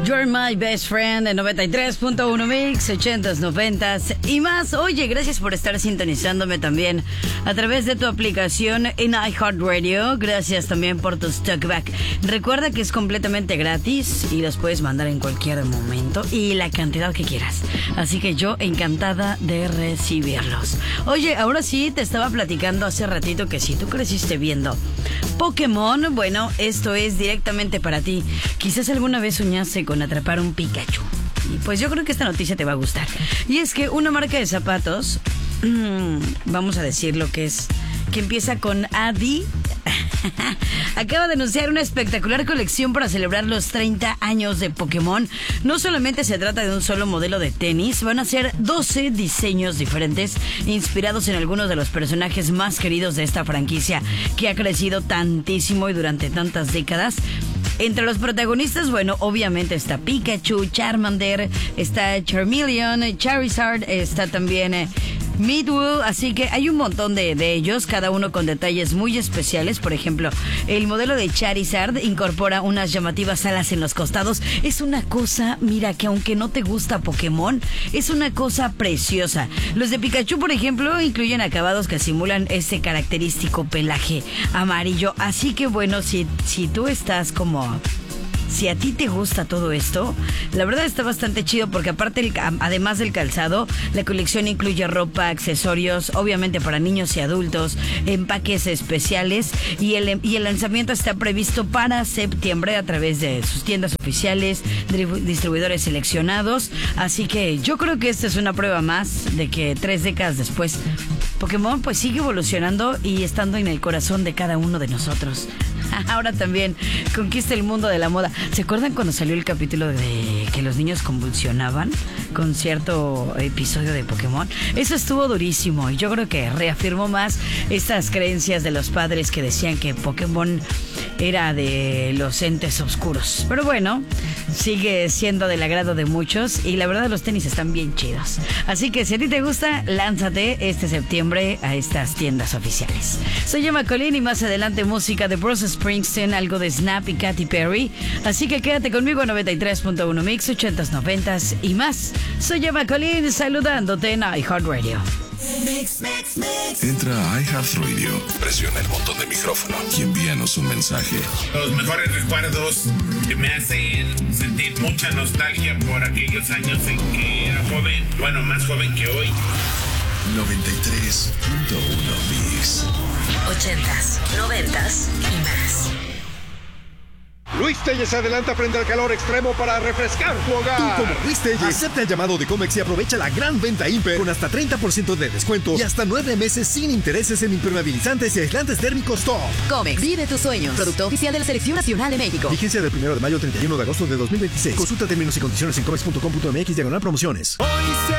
You're My Best Friend en 93.1 Mix, 80s, 90s y más. Oye, gracias por estar sintonizándome también a través de tu aplicación en iHeartRadio. Gracias también por tus talkback. Recuerda que es completamente gratis y los puedes mandar en cualquier momento y la cantidad que quieras. Así que yo encantada de recibirlos. Oye, ahora sí te estaba platicando hace ratito que si tú creciste viendo Pokémon, bueno, esto es directamente para ti. Quizás alguna vez soñaste con atrapar un Pikachu. Y pues yo creo que esta noticia te va a gustar. Y es que una marca de zapatos, vamos a decir lo que es, que empieza con Adi, acaba de anunciar una espectacular colección para celebrar los 30 años de Pokémon. No solamente se trata de un solo modelo de tenis, van a ser 12 diseños diferentes inspirados en algunos de los personajes más queridos de esta franquicia que ha crecido tantísimo y durante tantas décadas. Entre los protagonistas, bueno, obviamente está Pikachu, Charmander, está Charmeleon, Charizard, está también Midwood, así que hay un montón de ellos, cada uno con detalles muy especiales. Por ejemplo, el modelo de Charizard incorpora unas llamativas alas en los costados. Es una cosa, mira, que aunque no te gusta Pokémon, es una cosa preciosa. Los de Pikachu, por ejemplo, incluyen acabados que simulan ese característico pelaje amarillo. Así que bueno, si tú estás como... Si a ti te gusta todo esto, la verdad está bastante chido porque aparte, además del calzado, la colección incluye ropa, accesorios, obviamente para niños y adultos, empaques especiales y el lanzamiento está previsto para septiembre a través de sus tiendas oficiales, distribuidores seleccionados. Así que yo creo que esta es una prueba más de que 3 décadas después, Pokémon pues sigue evolucionando y estando en el corazón de cada uno de nosotros. Ahora también conquista el mundo de la moda. ¿Se acuerdan cuando salió el capítulo de que los niños convulsionaban con cierto episodio de Pokémon? Eso estuvo durísimo y yo creo que reafirmó más estas creencias de los padres que decían que Pokémon era de los entes oscuros. Pero bueno, sigue siendo del agrado de muchos y la verdad los tenis están bien chidos. Así que si a ti te gusta, lánzate este septiembre a estas tiendas oficiales. Soy Emma Colín y más adelante música de Bruce Springsteen, algo de Snap y Katy Perry. Así que quédate conmigo en 93.1 Mix, 80s, 90s y más. Soy Emma Colín saludándote en iHeartRadio. Entra a iHeartRadio, presiona el botón de micrófono y envíanos un mensaje. Los mejores recuerdos que me hacen sentir mucha nostalgia por aquellos años en que era joven, bueno, más joven que hoy. 93.1 Mix. 80s, 90s y más. Luis Telles se adelanta frente al calor extremo para refrescar tu hogar. Tú como Luis Telles, acepta el llamado de Comex y aprovecha la gran venta Imper con hasta 30% de descuento y hasta 9 meses sin intereses en impermeabilizantes y aislantes térmicos top. Comex, vive tus sueños. Producto oficial de la Selección Nacional de México. Vigencia del 1 de mayo al 31 de agosto de 2026. Consulta términos y condiciones en comex.com.mx/promociones. Hoy se